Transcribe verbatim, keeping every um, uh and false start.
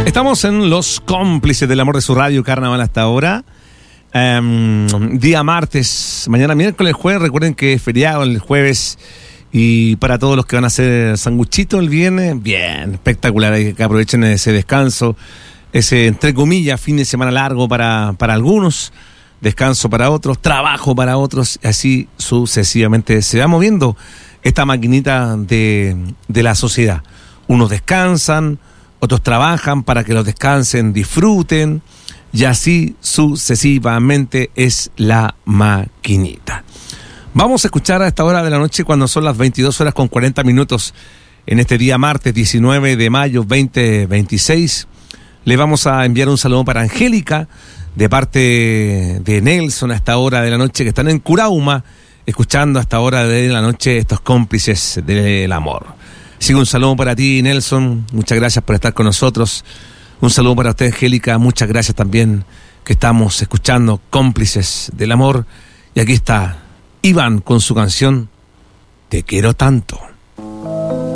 Estamos en Los Cómplices del Amor de su Radio Carnaval hasta ahora. Um, día martes, mañana miércoles, jueves. Recuerden que es feriado el jueves. Y para todos los que van a hacer sanguchito el viernes, bien, espectacular. Hay que aprovechen ese descanso, ese, entre comillas, fin de semana largo para, para algunos, descanso para otros, trabajo para otros, así sucesivamente se va moviendo esta maquinita de, de la sociedad. Unos descansan, otros trabajan para que los descansen, disfruten, y así sucesivamente es la maquinita. Vamos a escuchar a esta hora de la noche, cuando son las veintidós horas con cuarenta minutos, en este día martes diecinueve de mayo veinte veintiséis. Le vamos a enviar un saludo para Angélica, de parte de Nelson, a esta hora de la noche, que están en Curauma, escuchando a esta hora de la noche estos cómplices del amor. Así que un saludo para ti, Nelson, muchas gracias por estar con nosotros. Un saludo para usted, Angélica, muchas gracias también, que estamos escuchando Cómplices del Amor. Y aquí está Iván con su canción Te quiero tanto.